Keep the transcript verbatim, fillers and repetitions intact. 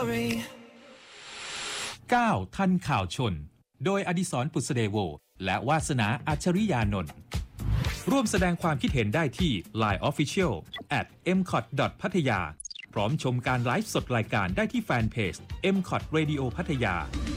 เก้า ทันข่าวชนโดยอดิศรปุษเดโวและวาสนาอัจฉริยานนท์ร่วมแสดงความคิดเห็นได้ที่ ไลน์ Official แอท เอ็ม ซี โอ ที พัทยาพร้อมชมการไลฟ์สดรายการได้ที่แฟนเพจ เอ็ม ซี โอ ที Radio พัทยา